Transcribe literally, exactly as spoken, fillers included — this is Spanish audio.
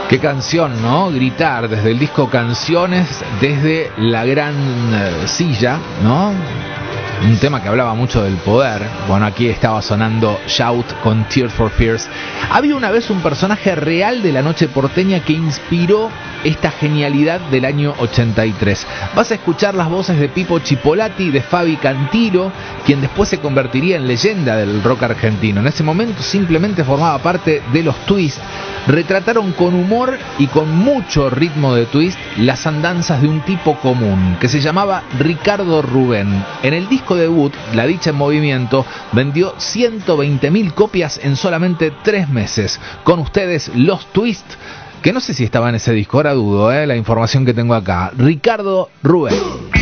Qué canción, ¿no? Gritar desde el disco Canciones, desde la gran eh, silla, ¿no? Un tema que hablaba mucho del poder. Bueno, aquí estaba sonando Shout con Tears for Fears. Había una vez un personaje real de la noche porteña que inspiró esta genialidad del año ochenta y tres. Vas a escuchar las voces de Pipo Chipolati, de Fabi Cantilo, quien después se convertiría en leyenda del rock argentino. En ese momento simplemente formaba parte de los Twist. Retrataron con humor y con mucho ritmo de twist las andanzas de un tipo común que se llamaba Ricardo Rubén. En el disco debut, La Dicha en Movimiento, vendió ciento veinte mil copias en solamente tres meses. Con ustedes, los Twist, que no sé si estaba en ese disco, ahora dudo, ¿eh? La información que tengo acá. Ricardo Rubén.